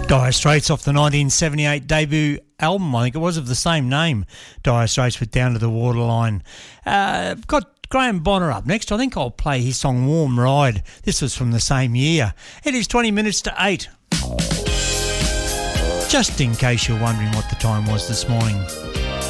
Dire Straits off the 1978 debut album, I think it was, of the same name, Dire Straits with Down to the Waterline. Got Graham Bonner up next. I think I'll play his song Warm Ride. This was from the same year. It is 20 minutes to 8. Just in case you're wondering what the time was this morning.